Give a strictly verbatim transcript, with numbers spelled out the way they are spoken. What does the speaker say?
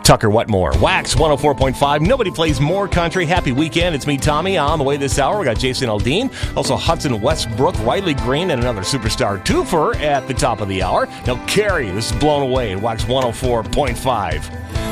Tucker Wetmore. Wax one oh four point five. Nobody plays more country. Happy weekend. It's me, Tommy. On the way this hour, we got Jason Aldean. Also, Hudson Westbrook, Riley Green, and another superstar twofer at the top of the hour. Now, Carrie, this is Blown Away at Wax one oh four point five.